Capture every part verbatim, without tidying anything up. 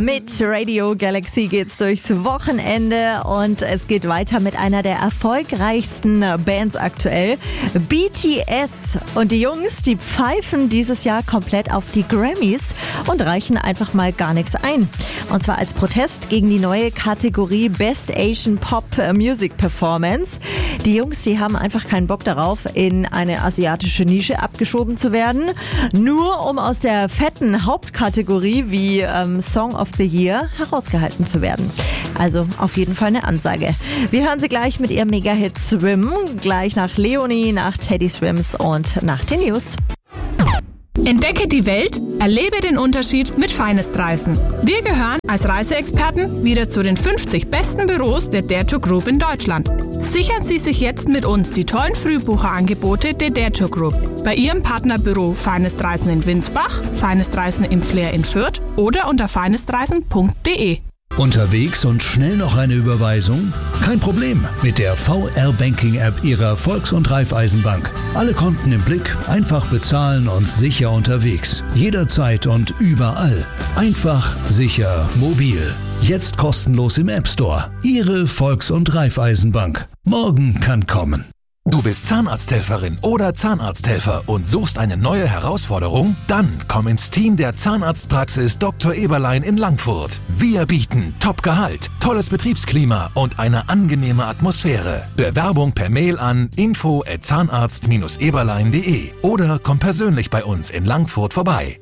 Mit Radio Galaxy geht's durchs Wochenende und es geht weiter mit einer der erfolgreichsten Bands aktuell, B T S. Und die Jungs, die pfeifen dieses Jahr komplett auf die Grammys und reichen einfach mal gar nichts ein. Und zwar als Protest gegen die neue Kategorie Best Asian Pop Music Performance. Die Jungs, die haben einfach keinen Bock darauf, in eine asiatische Nische abgeschoben zu werden, nur um aus der fetten Hauptkategorie wie ähm, Song of the Year herausgehalten zu werden. Also auf jeden Fall eine Ansage. Wir hören sie gleich mit ihrem Mega-Hit Swim, gleich nach Leonie, nach Teddy Swims und nach den News. Entdecke die Welt, erlebe den Unterschied mit Finest Reisen. Wir gehören als Reiseexperten wieder zu den fünfzig besten Büros der Dare to Group in Deutschland. Sichern Sie sich jetzt mit uns die tollen Frühbucherangebote der Dare to Group bei Ihrem Partnerbüro Finest Reisen in Winsbach, Finest Reisen im Flair in Fürth oder unter finestreisen punkt de. Unterwegs und schnell noch eine Überweisung? Kein Problem mit der V R-Banking-App Ihrer Volks- und Raiffeisenbank. Alle Konten im Blick, einfach bezahlen und sicher unterwegs. Jederzeit und überall. Einfach, sicher, mobil. Jetzt kostenlos im App Store. Ihre Volks- und Raiffeisenbank. Morgen kann kommen. Du bist Zahnarzthelferin oder Zahnarzthelfer und suchst eine neue Herausforderung? Dann komm ins Team der Zahnarztpraxis Doktor Eberlein in Langfurt. Wir bieten Top-Gehalt, tolles Betriebsklima und eine angenehme Atmosphäre. Bewerbung per Mail an info at zahnarzt Bindestrich eberlein punkt de oder komm persönlich bei uns in Langfurt vorbei.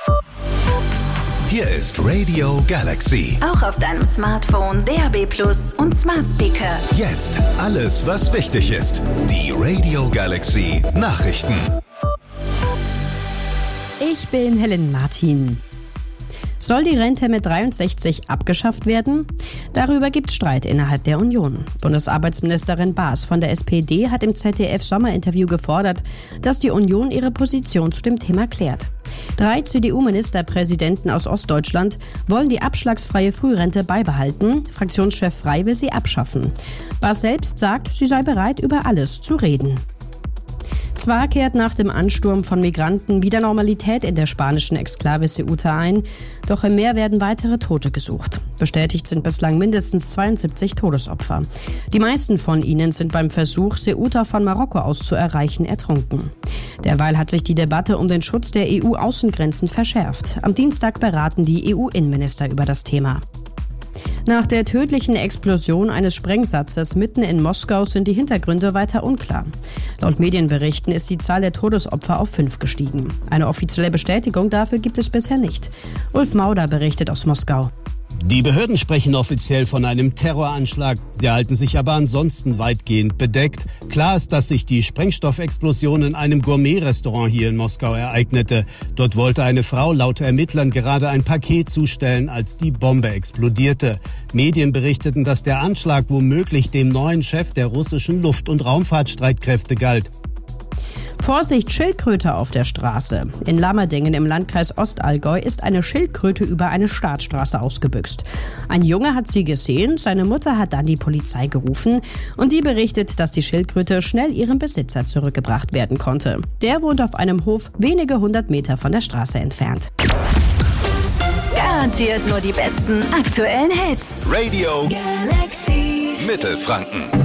Hier ist Radio Galaxy. Auch auf deinem Smartphone, D A B Plus und Smart Speaker. Jetzt alles, was wichtig ist. Die Radio Galaxy Nachrichten. Ich bin Helen Martin. Soll die Rente mit dreiundsechzig abgeschafft werden? Darüber gibt es Streit innerhalb der Union. Bundesarbeitsministerin Baas von der S P D hat im Z D F-Sommerinterview gefordert, dass die Union ihre Position zu dem Thema klärt. Drei C D U-Ministerpräsidenten aus Ostdeutschland wollen die abschlagsfreie Frührente beibehalten. Fraktionschef Frey will sie abschaffen. Baas selbst sagt, sie sei bereit, über alles zu reden. Zwar kehrt nach dem Ansturm von Migranten wieder Normalität in der spanischen Exklave Ceuta ein, doch im Meer werden weitere Tote gesucht. Bestätigt sind bislang mindestens zweiundsiebzig Todesopfer. Die meisten von ihnen sind beim Versuch, Ceuta von Marokko aus zu erreichen, ertrunken. Derweil hat sich die Debatte um den Schutz der E U-Außengrenzen verschärft. Am Dienstag beraten die E U-Innenminister über das Thema. Nach der tödlichen Explosion eines Sprengsatzes mitten in Moskau sind die Hintergründe weiter unklar. Laut Medienberichten ist die Zahl der Todesopfer auf fünf gestiegen. Eine offizielle Bestätigung dafür gibt es bisher nicht. Ulf Mauder berichtet aus Moskau. Die Behörden sprechen offiziell von einem Terroranschlag. Sie halten sich aber ansonsten weitgehend bedeckt. Klar ist, dass sich die Sprengstoffexplosion in einem Gourmet-Restaurant hier in Moskau ereignete. Dort wollte eine Frau laut Ermittlern gerade ein Paket zustellen, als die Bombe explodierte. Medien berichteten, dass der Anschlag womöglich dem neuen Chef der russischen Luft- und Raumfahrtstreitkräfte galt. Vorsicht, Schildkröte auf der Straße. In Lammerdingen im Landkreis Ostallgäu ist eine Schildkröte über eine Startstraße ausgebüxt. Ein Junge hat sie gesehen, seine Mutter hat dann die Polizei gerufen und die berichtet, dass die Schildkröte schnell ihrem Besitzer zurückgebracht werden konnte. Der wohnt auf einem Hof wenige hundert Meter von der Straße entfernt. Garantiert nur die besten aktuellen Hits. Radio Galaxy. Mittelfranken.